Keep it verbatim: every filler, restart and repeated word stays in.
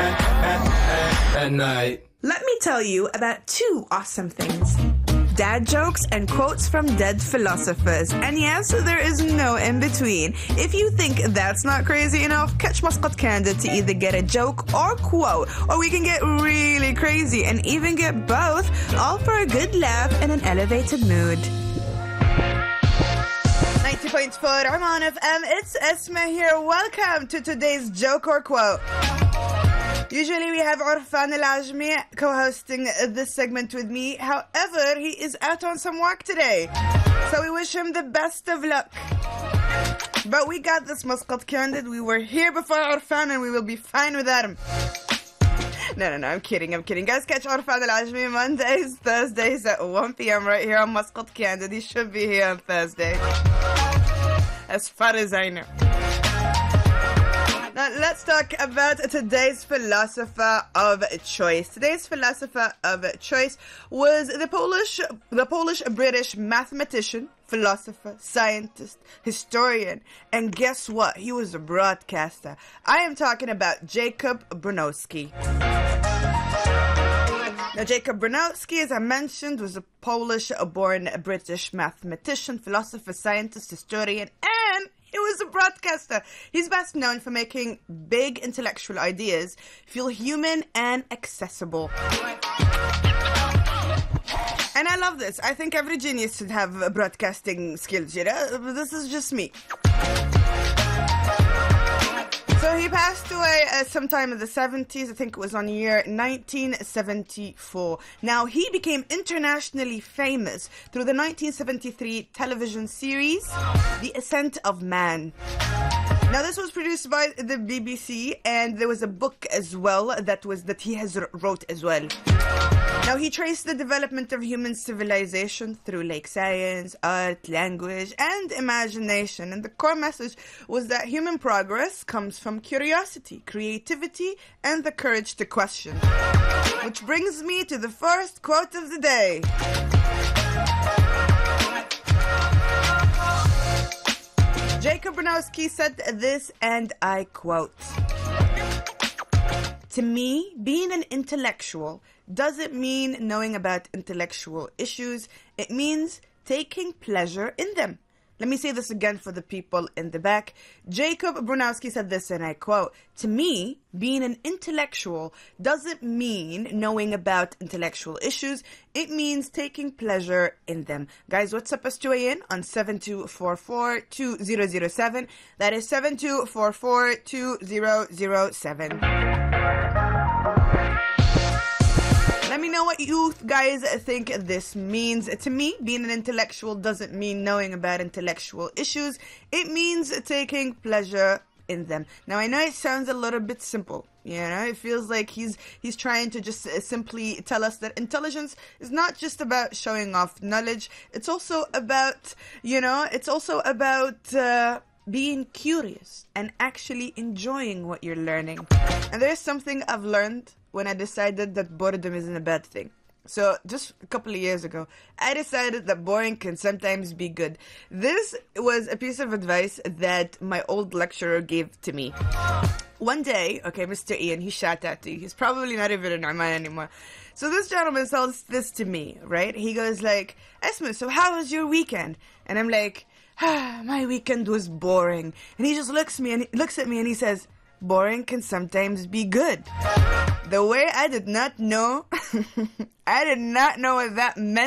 at night. Let me tell you about two awesome things. Dad jokes and quotes from dead philosophers. And yes, there is no in-between. If you think that's not crazy enough, catch Muscat Candid to either get a joke or quote. Or we can get really crazy and even get both, all for a good laugh and an elevated mood. ninety point four Oman F M, it's Esma here. Welcome to today's joke or quote. Usually we have Orfan Al-Ajmi co-hosting this segment with me. However, he is out on some work today. So we wish him the best of luck. But we got this, Muscat Candid. We were here before Orfan and we will be fine without him. No, no, no, I'm kidding, I'm kidding. Guys, catch Orfan Al-Ajmi Mondays, Thursdays at one p.m. right here on Muscat Candid. He should be here on Thursday, as far as I know. Now, let's talk about today's philosopher of choice. Today's philosopher of choice was the Polish, the Polish-British mathematician, philosopher, scientist, historian, and guess what? He was a broadcaster. I am talking about Jacob Bronowski. Now, Jacob Bronowski, as I mentioned, was a Polish-born British mathematician, philosopher, scientist, historian, and he was a broadcaster. He's best known for making big intellectual ideas feel human and accessible. And I love this. I think every genius should have broadcasting skills, you know? But this is just me. So he passed away uh, sometime in the seventies. I think it was on year nineteen seventy-four. Now, he became internationally famous through the nineteen seventy-three television series, The Ascent of Man. Now, this was produced by the B B C, and there was a book as well that was that he has wrote as well. Now, he traced the development of human civilization through like science, art, language, and imagination. And the core message was that human progress comes from curiosity, creativity, and the courage to question. Which brings me to the first quote of the day. Jacob Bronowski said this, and I quote, "To me, being an intellectual doesn't mean knowing about intellectual issues. It means taking pleasure in them." Let me say this again for the people in the back. Jacob Bronowski said this, and I quote, "To me, being an intellectual doesn't mean knowing about intellectual issues. It means taking pleasure in them." Guys, WhatsApp us to weigh in on seven two four four, two zero zero seven. That is seven two four four, two zero zero seven. Let me know what you guys think this means. To me, being an intellectual doesn't mean knowing about intellectual issues. It means taking pleasure in them. Now, I know it sounds a little bit simple. You know, it feels like he's he's trying to just simply tell us that intelligence is not just about showing off knowledge. It's also about, you know, it's also about uh, being curious and actually enjoying what you're learning. And there's something I've learned when I decided that boredom isn't a bad thing. So just a couple of years ago, I decided that boring can sometimes be good. This was a piece of advice that my old lecturer gave to me. One day, okay, Mister Ian, he shot at you. He's probably not even in Oman anymore. So this gentleman says this to me, right? He goes like, "Esma, so how was your weekend?" And I'm like, ah, my weekend was boring. And he just looks me and he looks at me and he says, "Boring can sometimes be good." The way I did not know, I did not know what that meant.